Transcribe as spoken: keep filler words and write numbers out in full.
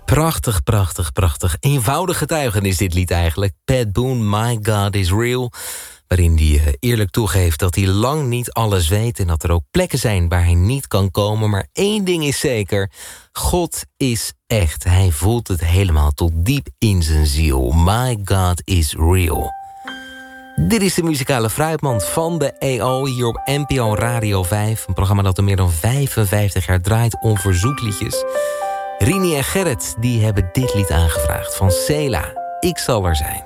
Prachtig, prachtig, prachtig. Eenvoudig getuigenis dit lied eigenlijk. Pat Boone, My God is Real. Waarin hij eerlijk toegeeft dat hij lang niet alles weet... en dat er ook plekken zijn waar hij niet kan komen. Maar één ding is zeker, God is echt. Hij voelt het helemaal tot diep in zijn ziel. My God is Real. Dit is de muzikale fruitmand van de E O hier op N P O Radio vijf. Een programma dat al meer dan vijfenvijftig jaar draait om verzoekliedjes. Rini en Gerrit die hebben dit lied aangevraagd van Sela. Ik zal er zijn.